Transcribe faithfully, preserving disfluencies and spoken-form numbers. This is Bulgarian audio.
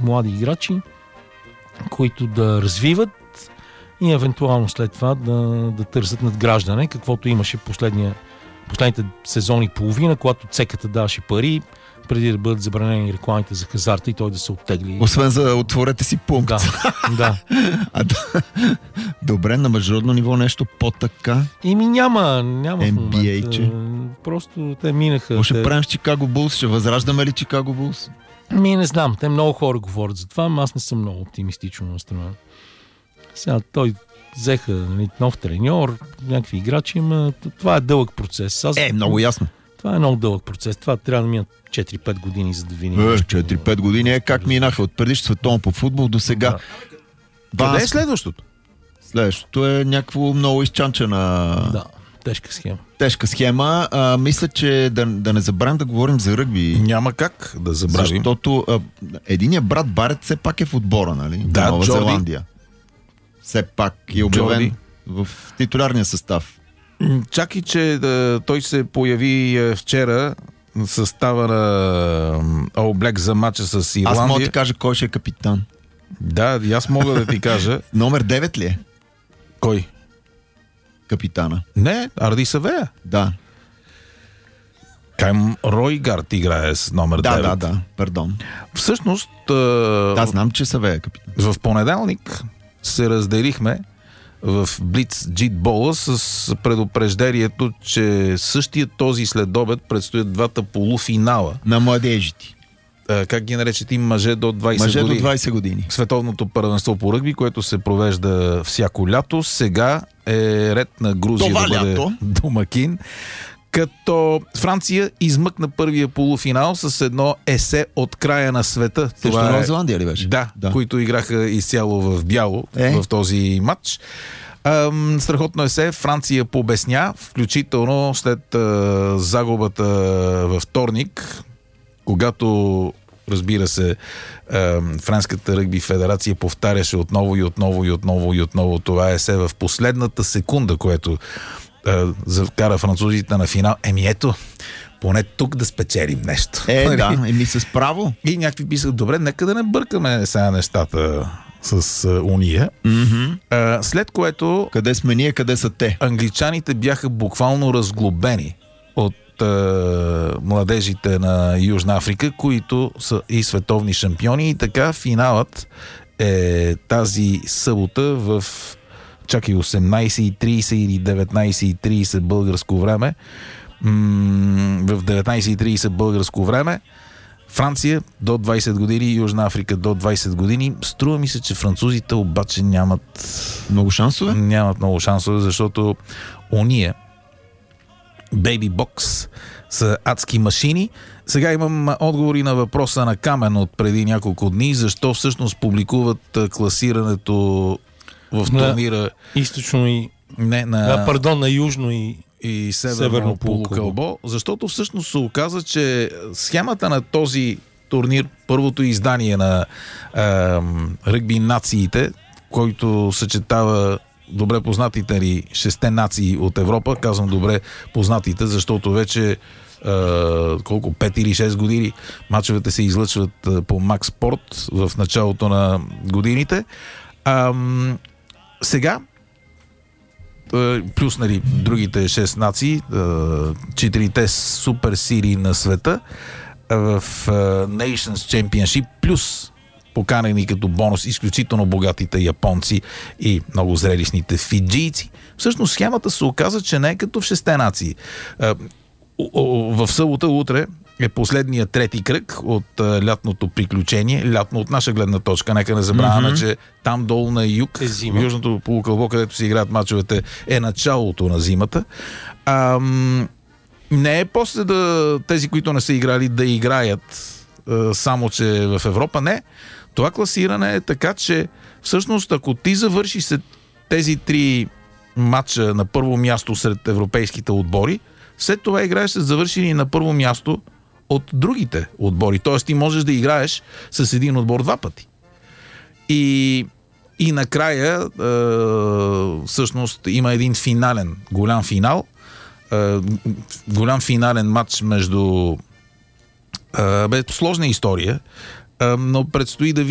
млади играчи, които да развиват и евентуално след това да, да търсят надграждане, каквото имаше последния, последните сезони и половина, когато цеката даваше пари, преди да бъдат забранени рекламите за хазарта и той да се оттегли. Освен за отворете си пункт. Да, да. А, да. Добре, на международно ниво нещо по-така? Ими няма, няма Н в Б А, момента. че? Просто те минаха. Може те... правим с Чикаго Булс? Ще възраждаме ли Чикаго Булс? Ми не знам, те много хора говорят за това, но аз не съм много оптимистично настроен. Сега той взеха, нали, нов треньор, някакви играчи, но това е дълъг процес. Аз... Е, много ясно. Това е много дълъг процес. Това трябва да минат четири-пет години, за да видим. Е, четири-пет години е как минаха от преди световно по футбол до сега. Да. Къде е следващото? Следващото е някакво много изчанчена... Да, тежка схема. Тежка схема. А, мисля, че да, да не забравим да говорим за ръгби. Няма как да забравим. Защото а, единият брат Барет все пак е в отбора, нали? Да, Нова Джорди. Зеландия. Все пак е обявен Джорди. в титулярния състав. Чакай, че да, той се появи е, вчера в състава на All Black за матча с Ирландия. Аз мога да ти кажа кой ще е капитан. Да, и аз мога да ти кажа. Номер девет ли е Кой? капитана? Не, Арди Савея. Да. Кайм Ройгард играе с номер Да, девет. да, да, пардон. Всъщност, е, Да, знам, че Савея е капитан. в понеделник се разделихме в Блиц Джитбола с предупреждението, че същия този следобед предстоят двата полуфинала. На младежите. Е, Как ги наречете им мъже до двайсет Мъже години? до двайсет години. Световното първенство по ръгби, което се провежда всяко лято. Сега е ред на Грузия Това да бъде лято? домакин. Като Франция измъкна първия полуфинал с едно есе от края на света. Срещу Нова Зеландия ли беше? Да, Да. които играха изцяло в бяло Е. в този матч. Ам, страхотно есе. Франция побесня, включително след а, загубата във вторник, когато, разбира се, а, Френската ръгби федерация повтаряше отново и отново и отново и отново това есе в последната секунда, което а, закара французите на финал. Еми ето, поне тук да спечелим нещо. Е, да, еми с право. И някакви писат, добре, нека да не бъркаме сега нещата с а, уния. Mm-hmm. А, след което Къде сме ние, къде са те? англичаните бяха буквално разглобени от а, младежите на Южна Африка, които са и световни шампиони. И така финалът е тази събота в чакай осемнайсет и трийсет или деветнайсет и трийсет българско време. М- в деветнайсет и трийсет българско време. Франция до двайсет години, Южна Африка до двайсет години. Струва ми се, че французите обаче нямат Много шансове? нямат много шансове, защото ония Baby Box са адски машини. Сега имам отговори на въпроса на Камен от преди няколко дни. Защо всъщност публикуват а, класирането в На- турнира Източно и... не, на... А, пардон, на южно и... и северно, Северно полукълбо, защото всъщност се оказа, че схемата на този турнир, първото издание на е, ръгби нациите, който съчетава добре познатите ни шесте нации от Европа, казвам добре познатите, защото вече е, колко, пет или шест години мачовете се излъчват е, по Макс Спорт в началото на годините. Ам, сега плюс, нали, другите шест нации, четирите супер сили на света в Nations Championship, плюс поканени като бонус изключително богатите японци и много зрелищните фиджийци. Всъщност схемата се оказа, че не е като в шесте нации. В събота утре е последния трети кръг от а, лятното приключение. Лятно от наша гледна точка. Нека не забравяме, mm-hmm. че там долу на юг, е в южното полукълбо, където се играят мачовете, е началото на зимата. Ам, не е после да тези, които не са играли, да играят а, само, че в Европа. Не. Това класиране е така, че всъщност ако ти завършиш след тези три матча на първо място сред европейските отбори, след това играеш с завършени на първо място от другите отбори. Тоест ти можеш да играеш с един отбор два пъти. И, и накрая е, всъщност има един финален, голям финал, е, голям финален матч между е, бе, сложна история, е, но предстои да